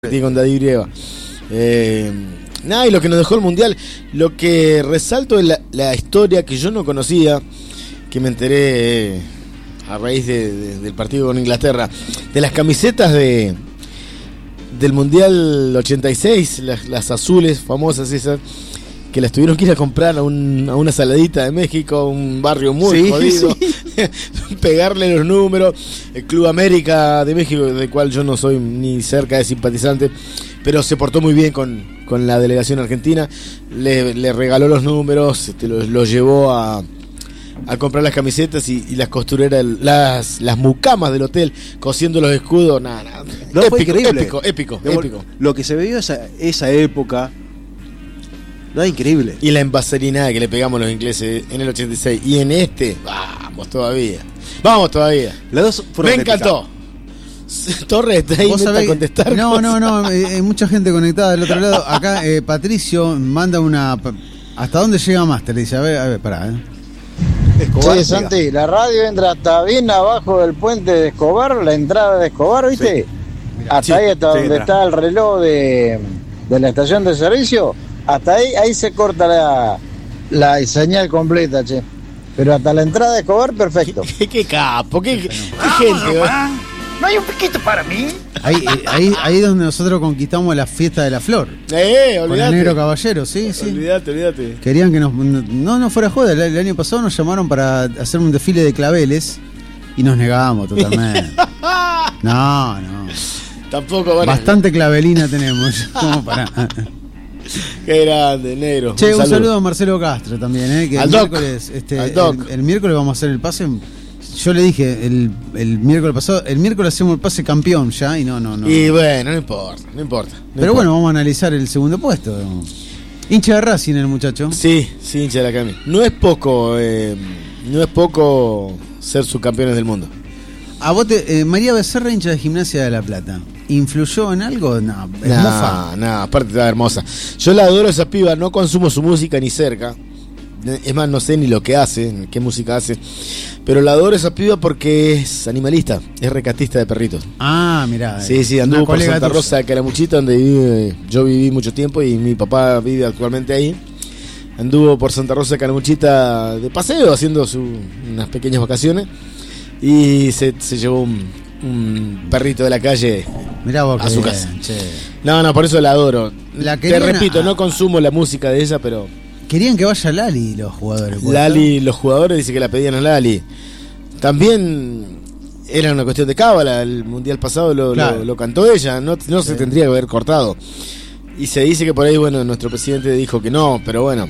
Con David Brieva. Nada, y lo que nos dejó el Mundial, lo que resalto es la historia que yo no conocía, que me enteré a raíz del partido con Inglaterra, de las camisetas del Mundial 86, las azules famosas esas, que las tuvieron que ir a comprar a una saladita de México, un barrio muy jodido, pegarle los números. El Club América de México, del cual yo no soy ni cerca de simpatizante, pero se portó muy bien con la delegación argentina, le regaló los números, los llevó a comprar las camisetas y las costureras, las mucamas del hotel cosiendo los escudos. Nada. No, fue increíble. Épico. Lo que se vivió esa época. No, increíble. Y la envaselinada que le pegamos los ingleses en el 86. Y en este, vamos todavía. Las dos fueron me encantó. Torres, ¿está ahí a contestar? No, hay mucha gente conectada del otro lado. Acá Patricio manda una... ¿Hasta dónde llega Master? Le dice, a ver, pará. Escobar, sí, Santi, la radio entra hasta bien abajo del puente de Escobar, la entrada de Escobar, ¿viste? Sí. Hasta ahí, hasta donde está el reloj de la estación de servicio. Hasta ahí se corta la señal completa, che. Pero hasta la entrada de Escobar, perfecto. Qué capo, qué gente. ¿No hay un piquito para mí? Ahí es donde nosotros conquistamos la fiesta de la flor. Olvídate. Con el Negro Caballero, sí. Olvídate. Querían que no fuera joda. El año pasado nos llamaron para hacer un desfile de claveles y nos negábamos totalmente. No. Tampoco, bueno. Bastante clavelina tenemos. Como para... Qué grande, negro. Che, un saludo a Marcelo Castro también, que al el miércoles vamos a hacer el pase. Yo le dije el miércoles pasado, el miércoles hacemos el pase campeón ya y no. Y bueno, no importa. Pero bueno, vamos a analizar el segundo puesto. Hincha de Racing el muchacho. Sí, hincha de la Cami. No es poco ser subcampeones del mundo. A vos María Becerra, hincha de Gimnasia de La Plata. ¿Influyó en algo? No, aparte está hermosa. Yo la adoro esa piba, no consumo su música ni cerca. Es más, no sé ni lo que hace, qué música hace. Pero la adoro esa piba porque es animalista, es rescatista de perritos. Ah, mirá. Sí, anduvo por Santa Rosa de Calamuchita, donde yo viví mucho tiempo y mi papá vive actualmente ahí. Anduvo por Santa Rosa de Calamuchita de paseo, haciendo unas pequeñas vacaciones. Y se llevó un perrito de la calle. Mirá vos, a su casa. Che. No, por eso la adoro. Te repito, no consumo la música de ella, pero... Querían que vaya Lali los jugadores. Los jugadores dicen que la pedían a Lali. También era una cuestión de cábala. El mundial pasado lo cantó ella. No se tendría que haber cortado. Y se dice que por ahí, bueno, nuestro presidente dijo que no, pero bueno,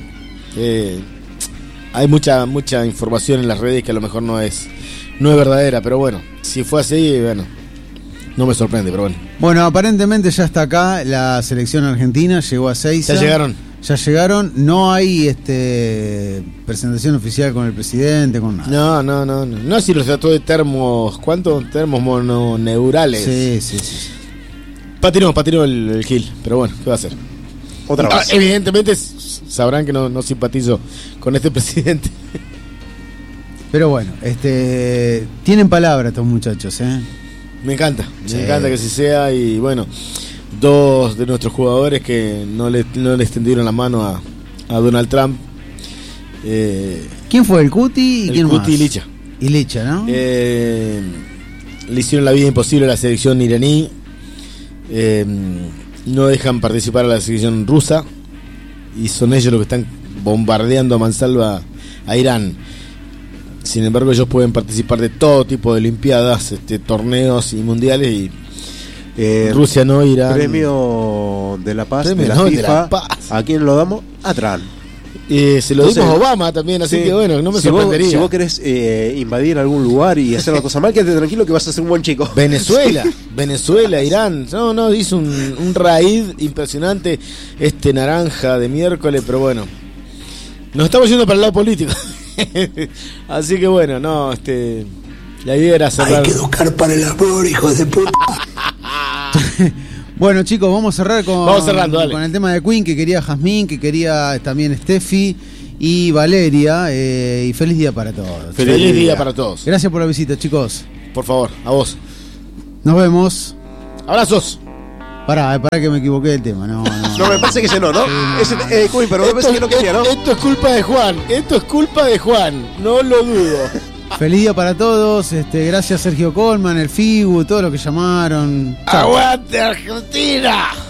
hay mucha información en las redes que a lo mejor no es verdadera, pero bueno, si fue así, bueno, no me sorprende, pero bueno. Bueno, aparentemente ya está acá la selección argentina, llegó a 6. Ya llegaron, no hay presentación oficial con el presidente, con nada. No, si los trató de termos, ¿cuántos? Termos mononeurales. Sí. Patinó el Gil, pero bueno, ¿qué va a hacer? Otra vez. Evidentemente sabrán que no simpatizo con este presidente. Pero bueno, tienen palabra estos muchachos, Me encanta que así sea. Y bueno, dos de nuestros jugadores que no le extendieron la mano a Donald Trump. ¿Quién fue? ¿El Cuti? El Cuti y Licha. Y Licha, ¿no? Le hicieron la vida imposible a la selección iraní. No dejan participar a la selección rusa. Y son ellos los que están bombardeando a mansalva a Irán. Sin embargo, ellos pueden participar de todo tipo de olimpiadas, torneos y mundiales, y Rusia no, Irán. Premio de la Paz de la FIFA. De la Paz. ¿A quién lo damos? A Trump. Se lo dimos a Obama también, así que bueno, no me sorprendería. Si vos querés invadir algún lugar y hacer la cosa mal, quédate tranquilo que vas a ser un buen chico. Venezuela, Irán. No, hizo un raid impresionante naranja de miércoles, pero bueno. Nos estamos yendo para el lado político. Así que bueno, la idea era cerrar. Hay que educar para el amor, hijos de puta. Bueno, chicos, vamos a cerrar con el tema de Queen, que quería Jazmín, que quería también Steffi y Valeria. Y feliz día para todos. Feliz día para todos. Gracias por la visita, chicos. Por favor, a vos. Nos vemos. Abrazos. Pará que me equivoqué del tema. No, me parece que ese no. Cuy, pero me parece que no quería, ¿no? Esto es culpa de Juan. No lo dudo. Feliz día para todos. Gracias Sergio Colman, el Figu, todo lo que llamaron. ¡Aguante Argentina!